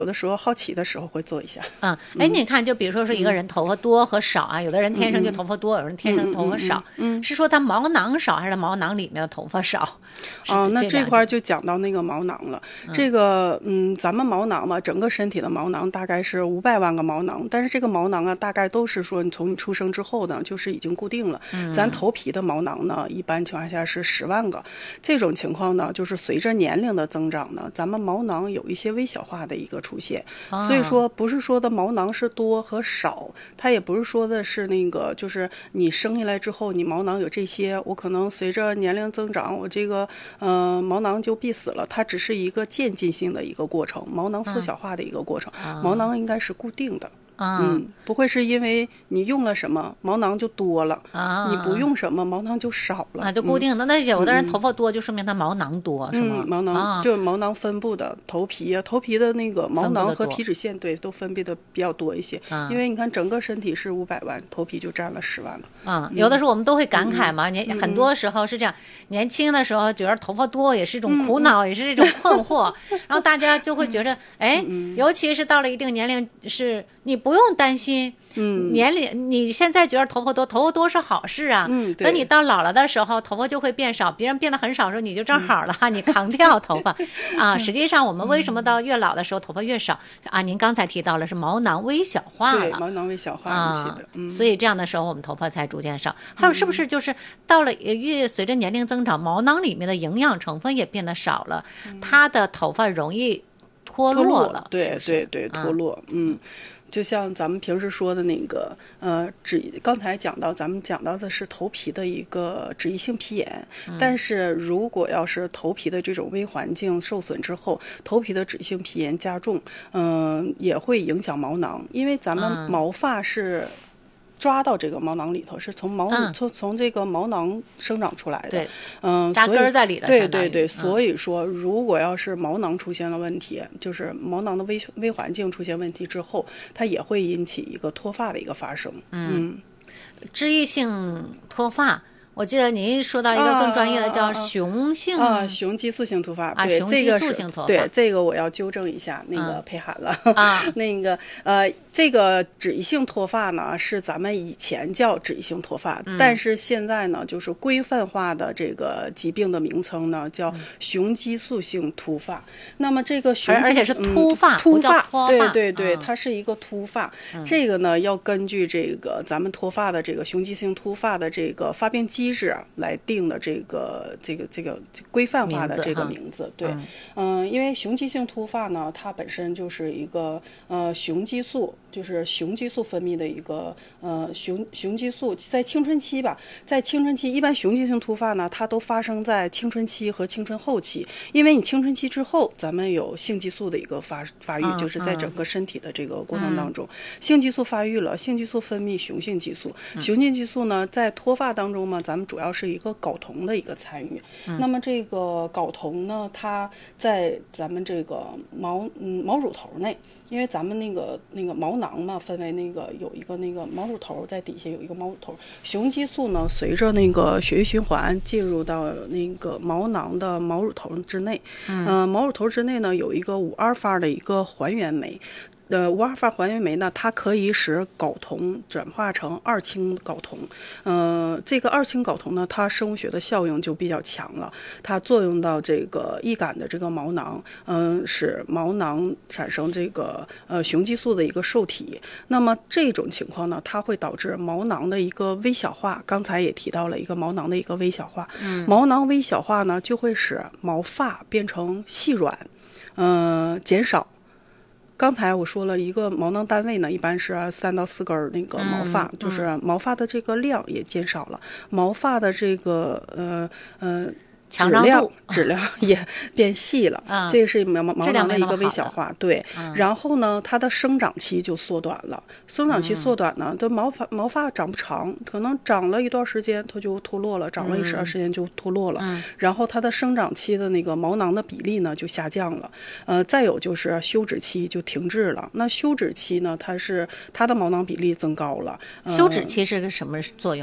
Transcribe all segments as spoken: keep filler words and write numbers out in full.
有的时候好奇的时候会做一下。 嗯，哎，你看，就比如说是一个人头发多和少啊，嗯、有的人天生就头发多，嗯、有人天生头发少， 嗯，嗯是说他毛囊少还是他毛囊里面的头发少？ 哦，那这块就讲到那个毛囊了。嗯、这个，嗯，咱们毛囊嘛，整个身体的毛囊大概是五百万个毛囊，但是这个毛囊啊，大概都是说你从你出生之后呢，就是已经固定了。嗯、咱头皮的毛囊呢，一般情况下是十万个。这种情况呢，就是随着年龄的增长呢，咱们毛囊有一些微小化的一个出现。哦、所以说，不是说的毛囊是多和少，它也不是说的是那个，就是你生下来之后，你毛囊有这些，我可能随着年龄增长，我这个呃毛囊就闭死了。它只是一个渐进性的一个过程，毛囊缩小化的一个过程。嗯、毛囊应该是固定的。嗯，不会是因为你用了什么毛囊就多了，啊、你不用什么毛囊就少了， 啊，就固定的。嗯、那有的人头发多，就说明他毛囊多， 嗯、 是吗？ 嗯、毛囊、啊、就是毛囊分布的头皮啊，头皮的那个毛囊和皮脂腺对都分泌的比较多一些。啊、因为你看整个身体是五百万，头皮就占了十万个。 啊、嗯，有的时候我们都会感慨嘛，年、嗯、很多时候是这样，年轻的时候觉得头发多也是一种苦恼，嗯、也是一种困惑，然后大家就会觉得，哎，嗯、尤其是到了一定年龄，是你不用担心。嗯，年龄你现在觉得头发多，头发多是好事啊。嗯，等你到老了的时候，头发就会变少，别人变得很少的时候，你就正好了，嗯、你扛掉头发啊。实际上，我们为什么到越老的时候头发越少啊？您刚才提到了是毛囊微小化了， 对，毛囊微小化引起的。啊嗯、所以这样的时候，我们头发才逐渐少。还有是不是就是到了越随着年龄增长，毛囊里面的营养成分也变得少了，嗯、它的头发容易脱落了。 对是是对对，脱落，嗯。嗯就像咱们平时说的那个，呃，脂刚才讲到，咱们讲到的是头皮的一个脂溢性皮炎，嗯、但是如果要是头皮的这种微环境受损之后，头皮的脂溢性皮炎加重，嗯、呃，也会影响毛囊，因为咱们毛发是抓到这个毛囊里头，是从毛、嗯、从从这个毛囊生长出来的， 对， 嗯， 扎根在里了， 对对对，嗯、所以说，如果要是毛囊出现了问题，就是毛囊的微微环境出现问题之后，它也会引起一个脱发的一个发生。嗯， 嗯脂溢性脱发。我记得您说到一个更专业的叫雄性啊，雄激素性脱发啊，雄激素性脱发， 对这个我要纠正一下，那个裴涵了啊，那个呃，这个脂溢性脱发呢是咱们以前叫脂溢性脱发，嗯、但是现在呢就是规范化的这个疾病的名称呢叫雄激素性突发。嗯、那么这个雄而且是突发， 嗯、突发， 发对对对， 嗯、 它是一个突发。嗯、这个呢要根据这个咱们脱发的这个雄激性突发的这个发病机制来定的这个这个这个规范化的这个名字，名字对，嗯、呃，因为雄激性突发呢，它本身就是一个呃雄激素，就是雄激素分泌的一个呃雄雄激素在青春期吧，在青春期一般雄激性突发呢，它都发生在青春期和青春后期，因为你青春期之后，咱们有性激素的一个发发育，嗯、就是在整个身体的这个过程当中，嗯、性激素发育了，性激素分泌雄性激素，嗯、雄性激素呢在脱发当中嘛，咱们主要是一个睾酮的一个参与。嗯、那么这个睾酮呢，它在咱们这个毛嗯毛乳头内，因为咱们那个那个毛囊嘛，分为那个有一个那个毛乳头，在底下有一个毛乳头。雄激素呢，随着那个血液循环进入到那个毛囊的毛乳头之内。嗯、呃，毛乳头之内呢，有一个五阿尔法的一个还原酶。呃，五阿尔法还原酶呢，它可以使睾酮转化成二氢睾酮。呃，这个二氢睾酮呢，它生物学的效应就比较强了，它作用到这个易感的这个毛囊，嗯、呃，使毛囊产生这个呃雄激素的一个受体。那么这种情况呢，它会导致毛囊的一个微小化。刚才也提到了一个毛囊的一个微小化，嗯，毛囊微小化呢，就会使毛发变成细软，嗯、呃，减少。刚才我说了一个毛囊单位呢，一般是三到四根那个毛发，嗯、就是毛发的这个量也减少了，毛发的这个呃呃。质量质量也变细了，嗯、这个是毛毛囊的一个微小化，对。嗯、然后呢，它的生长期就缩短了。生长期缩短呢，它毛发毛发长不长，可能长了一段时间它就脱落了，长了一段时间就脱落了。嗯、然后它的生长期的那个毛囊的比例呢就下降了。呃，再有就是休止期就停滞了。那休止期呢，它是它的毛囊比例增高了。 呃、休止期是个什么作用？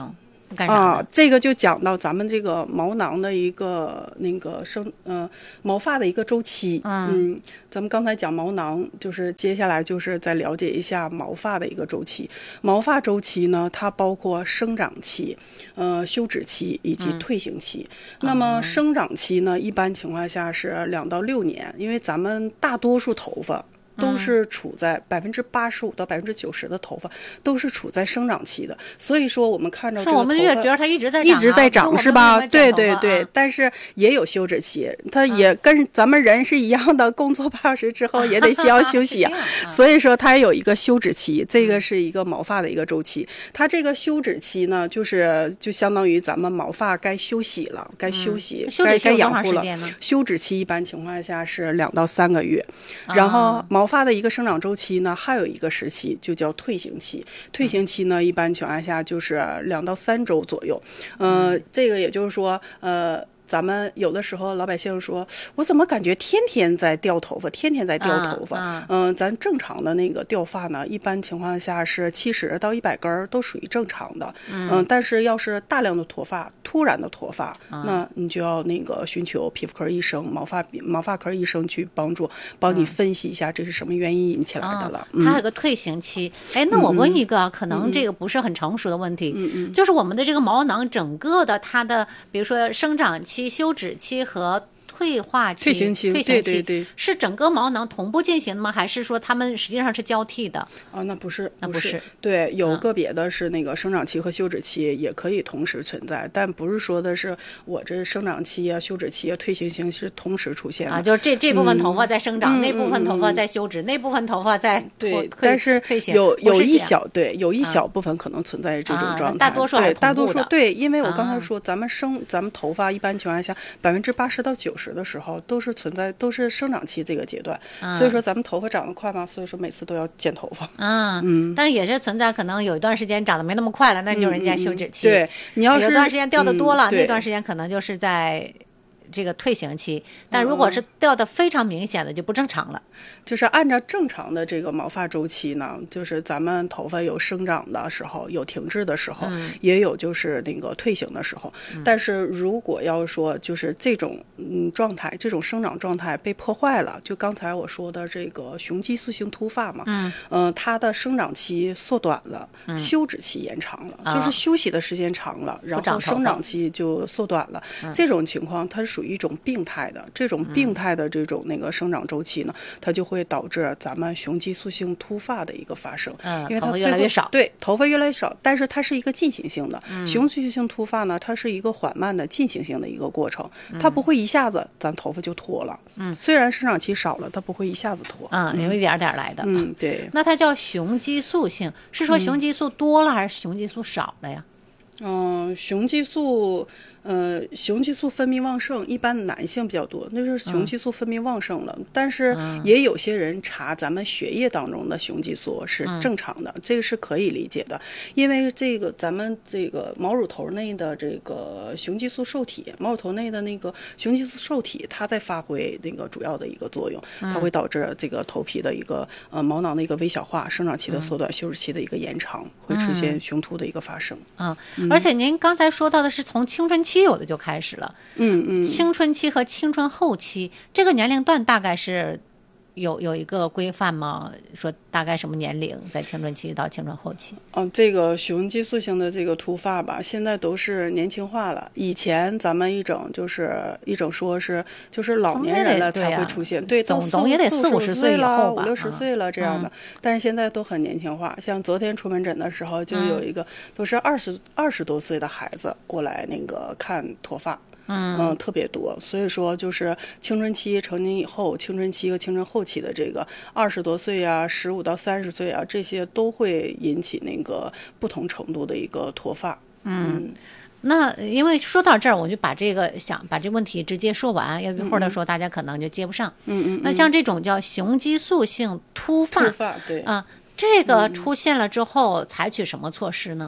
干啥的？ 啊，这个就讲到咱们这个毛囊的一个那个生呃毛发的一个周期。嗯, 嗯，咱们刚才讲毛囊，就是接下来就是再了解一下毛发的一个周期。毛发周期呢，它包括生长期、呃休止期以及退行期。嗯、那么生长期呢，一般情况下是两到六年，因为咱们大多数头发都是处在百分之八十五到百分之九十的头发都是处在生长期的，所以说我们看到这个头发， 是我们越觉得它一直在长、啊、 一直在长是吧？对对对、 啊， 但是也有休止期，它也跟咱们人是一样的，工作八小时之后也得需要休息啊，啊所以说它有一个休止期，这个是一个毛发的一个周期。它这个休止期呢，就是就相当于咱们毛发该休息了，该休息， 嗯、 该该养护了。 休止期一般情况下是两到三个月，啊、然后毛发的一个生长周期呢，还有一个时期就叫退行期。退行期呢，一般情况下就是两到三周左右。呃，这个也就是说，呃。咱们有的时候老百姓说，我怎么感觉天天在掉头发，天天在掉头发？嗯、啊啊呃，咱正常的那个掉发呢，一般情况下是七十到一百根都属于正常的。嗯、呃，但是要是大量的脱发，突然的脱发，嗯、那你就要那个寻求皮肤科医生、毛发毛发科医生去帮助，帮你分析一下这是什么原因引起来的了。 嗯、它有个退行期。哎，那我问一个、嗯、可能这个不是很成熟的问题，嗯嗯、就是我们的这个毛囊整个的它的，比如说生长期、休止期和退化期、 退行期， 退行期， 对对对， 是整个毛囊同步进行的吗？还是说它们实际上是交替的？ 啊，那不是， 那不是， 对，有个别的是那个生长期和休止期也可以同时存在，嗯、但不是说的是我这生长期啊、休止期啊、退行期是同时出现的啊，就是这这部分头发在生长，嗯、那部分头发在休止，嗯、那部分头发在对，但是有有一小对有一小部分可能存在这种状态，啊、 大多数对大多数对，因为我刚才说，啊、咱们生咱们头发一般情况下百分之八十到九十的时候都是存在都是生长期这个阶段，嗯、所以说咱们头发长得快嘛，所以说每次都要剪头发。 嗯嗯，但是也是存在可能有一段时间长得没那么快了，那就是人家休止期。 嗯、对，你要是有段时间掉的多了， 嗯、 那段时间可能就是在这个退行期，但如果是掉的非常明显的，就不正常了。 就是按照正常的这个毛发周期呢，就是咱们头发有生长的时候，有停滞的时候，嗯、也有就是那个退行的时候。嗯、但是如果要说就是这种嗯状态，这种生长状态被破坏了，就刚才我说的这个雄激素性突发嘛，嗯，呃，它的生长期缩短了，嗯、休止期延长了，嗯、就是休息的时间长了，然后生长期就缩短了。嗯、这种情况它是属于一种病态的，这种病态的这种那个生长周期呢，它就会导致咱们雄激素性突发的一个发生， 嗯， 因为它越来越少， 对，头发越来越少，但是它是一个进行性的，嗯、雄激素性突发呢，它是一个缓慢的进行性的一个过程，嗯、它不会一下子咱头发就脱了，嗯，虽然生长期少了，它不会一下子脱， 嗯，因为一点点来的， 嗯，对， 那它叫雄激素性，是说雄激素多了还是雄激素少了呀？ 嗯，雄激素，呃，雄激素分泌旺盛，一般男性比较多，那就是雄激素分泌旺盛了。嗯、但是也有些人查咱们血液当中的雄激素是正常的，嗯、这个是可以理解的，因为这个咱们这个毛乳头内的这个雄激素受体，毛乳头内的那个雄激素受体，它在发挥那个主要的一个作用，它会导致这个头皮的一个呃毛囊的一个微小化，生长期的缩短，休止期的一个延长，会出现雄突的一个发生。 嗯。嗯而且您刚才说到的是从青春期有的就开始了， 嗯嗯， 青春期和青春后期这个年龄段大概是有有一个规范吗？说大概什么年龄在青春期到青春后期？ 嗯，这个雄激素性的这个突发吧，现在都是年轻化了。以前咱们一整就是一整说是就是老年人了才会出现，对， 总总也得四五十岁以后吧， 五六十岁了这样的。嗯、但是现在都很年轻化，像昨天出门诊的时候，就有一个、嗯、都是二十二十多岁的孩子过来那个看脱发。嗯, 嗯，特别多，所以说就是青春期成年以后，青春期和青春后期的这个二十多岁啊，十五到三十岁啊，这些都会引起那个不同程度的一个脱发。 嗯，嗯那因为说到这儿，我就把这个想把这问题直接说完，要不或者说大家可能就接不上。 嗯 嗯, 嗯。 那像这种叫雄激素性突发， 突发对啊，这个出现了之后，采取什么措施呢？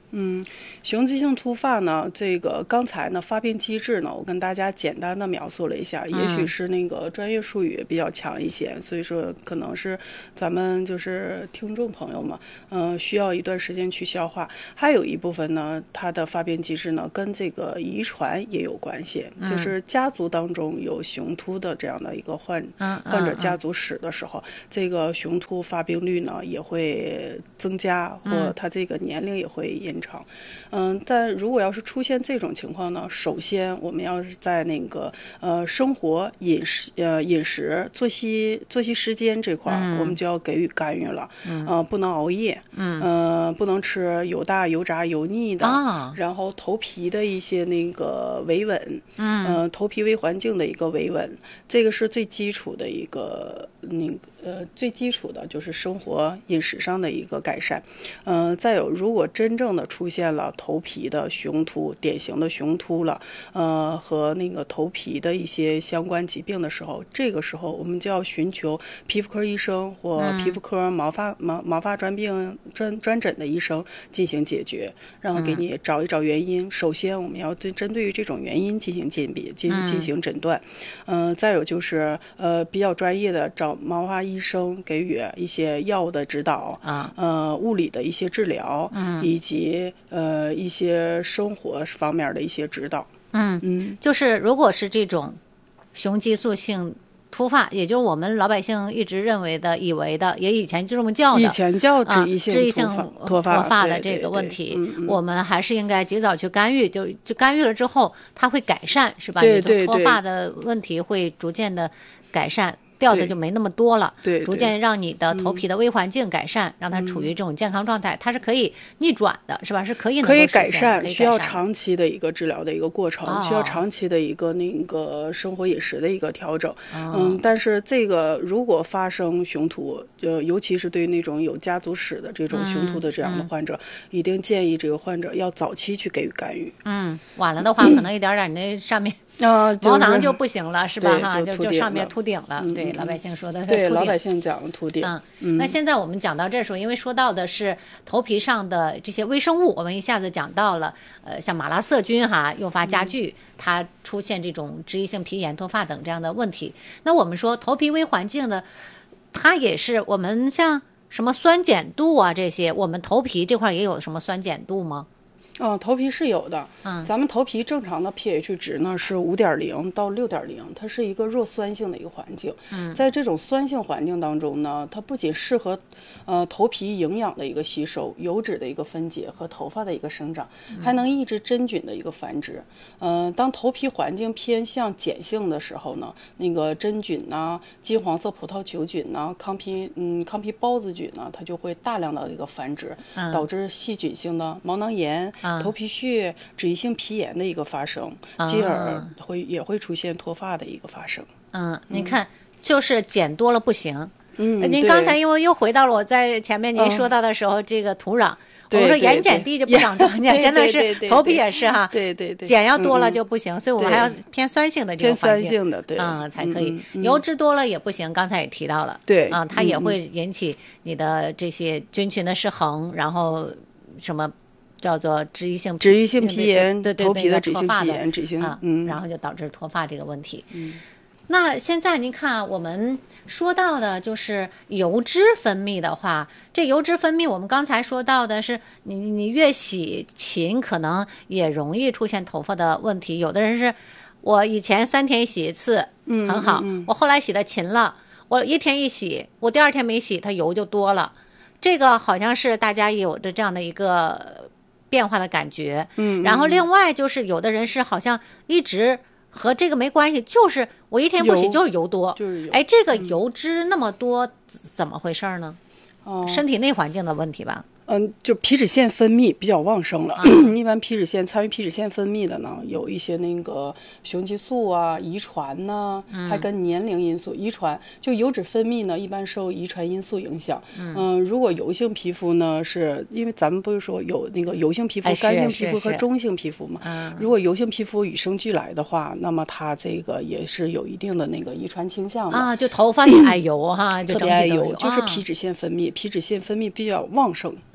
嗯，雄激性秃发呢，这个刚才呢发病机制呢，我跟大家简单的描述了一下， 嗯、 也许是那个专业术语比较强一些，所以说可能是咱们就是听众朋友们，嗯、呃，需要一段时间去消化。还有一部分呢，它的发病机制呢跟这个遗传也有关系，嗯、就是家族当中有雄秃的这样的一个患、嗯、患者家族史的时候，嗯、这个雄秃发病率呢也会增加，或它这个年龄也会延长。嗯，但如果要是出现这种情况呢，首先我们要是在那个呃生活饮食呃饮食作息作息时间这块，嗯、我们就要给予干预了。嗯，呃，不能熬夜，嗯，呃，不能吃油大、油炸、油腻的，哦、然后头皮的一些那个维稳，嗯，呃，头皮微环境的一个维稳，这个是最基础的一个那个。呃，最基础的就是生活饮食上的一个改善，嗯、呃，再有，如果真正的出现了头皮的雄秃，典型的雄秃了，呃，和那个头皮的一些相关疾病的时候，这个时候我们就要寻求皮肤科医生或皮肤科毛发、嗯、毛毛发专病专专诊的医生进行解决，然后给你找一找原因。嗯、首先，我们要对针对于这种原因进行鉴别，进进行诊断。嗯、呃，再有就是呃比较专业的找毛发医。医生给予一些药物的指导啊，呃，物理的一些治疗，嗯，以及呃一些生活方面的一些指导。 嗯嗯，就是如果是这种雄激素性秃发，也就是我们老百姓一直认为的、以为的，也以前就这么叫的， 以前叫脂溢性脱发发的这个问题， 对对对， 我们还是应该及早去干预。就就干预了之后，它会改善，是吧？ 对对对， 脱发的问题会逐渐的改善。掉的就没那么多了， 对， 逐渐让你的头皮的微环境改善，嗯、让它处于这种健康状态，它是可以逆转的，是吧？是可以能够可以改善， 需要长期的一个治疗的一个过程， 哦、 需要长期的一个那个生活饮食的一个调整。哦、嗯，但是这个如果发生雄秃，呃，尤其是对那种有家族史的这种雄秃的这样的患者，嗯嗯、一定建议这个患者要早期去给予干预。 嗯，晚了的话，可能一点点那上面。 啊，就是、 毛囊就不行了，是吧？哈， 就就上面秃顶了。 嗯、 对，老百姓说的对，老百姓讲秃顶。 嗯，嗯那现在我们讲到这时候，因为说到的是头皮上的这些微生物，我们一下子讲到了，呃，像马拉色菌哈诱发加剧，嗯、它出现这种脂溢性皮炎、脱发等这样的问题。那我们说头皮微环境呢，它也是我们像什么酸碱度啊这些，我们头皮这块也有什么酸碱度吗？ 嗯、呃，头皮是有的。 嗯， 咱们头皮正常的 pH 值呢是五点零到六点零，它是一个弱酸性的一个环境。嗯，在这种酸性环境当中呢，它不仅适合呃头皮营养的一个吸收、油脂的一个分解和头发的一个生长，还能抑制真菌的一个繁殖。嗯、呃，当头皮环境偏向碱性的时候呢，那个真菌呐、金黄色葡萄球菌呐、糠皮嗯糠皮孢子菌呢，它就会大量的一个繁殖， 嗯、 导致细菌性的毛囊炎。头皮屑、脂溢性皮炎的一个发生，继而会也会出现脱发的一个发生。 嗯，您看，就是碱多了不行。 嗯， 您刚才因为又回到了我在前面您说到的时候，这个土壤，我们说盐碱地就不长庄稼，真的是头皮也是哈。 对对对， 碱要多了就不行，所以我们还要偏酸性的这种环境， 偏酸性的对， 啊才可以。油脂多了也不行，刚才也提到了， 对啊，它也会引起你的这些菌群的失衡，然后什么。叫做脂溢性脂溢性皮炎， 对对对， 头皮的脂溢性皮炎，脂性啊， 嗯， 然后就导致脱发这个问题。 嗯， 那现在您看，我们说到的就是油脂分泌的话，这油脂分泌，我们刚才说到的是，你你越洗勤，可能也容易出现头发的问题。有的人是，我以前三天洗一次， 嗯， 很好， 嗯嗯、 我后来洗的勤了，我一天一洗，我第二天没洗，它油就多了。这个好像是大家有的这样的一个。变化的感觉， 嗯， 然后另外就是有的人是好像一直和这个没关系，就是我一天不洗就是油多， 就是油， 哎，这个油脂那么多，嗯、怎么回事呢？ 哦， 身体内环境的问题吧。 嗯，就皮脂腺分泌比较旺盛了。 啊、 一般皮脂腺参与皮脂腺分泌的呢，有一些那个雄激素啊、遗传呢， 嗯、 还跟年龄因素。遗传就油脂分泌呢，一般受遗传因素影响。 嗯， 呃、如果油性皮肤呢，是因为咱们不是说有那个油性皮肤、 哎、 干性皮肤和中性皮肤嘛？ 嗯， 如果油性皮肤与生俱来的话，那么它这个也是有一定的那个遗传倾向的。 啊，就头发也爱油哈，就特别爱油， 油， 就是皮脂腺分泌， 啊、 皮脂腺分泌比较旺盛。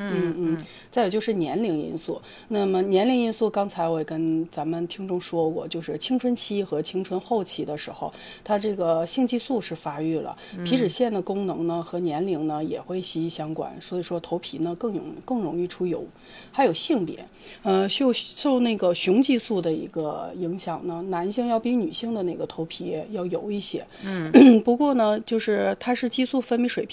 嗯嗯。再有就是年龄因素，那么年龄因素，刚才我也跟咱们听众说过，就是青春期和青春后期的时候，它这个性激素是发育了，皮脂腺的功能呢和年龄呢也会息息相关，所以说头皮呢更容更容易出油。还有性别，呃，受受那个雄激素的一个影响呢，男性要比女性的那个头皮要油一些。嗯，不过呢，就是它是激素分泌水平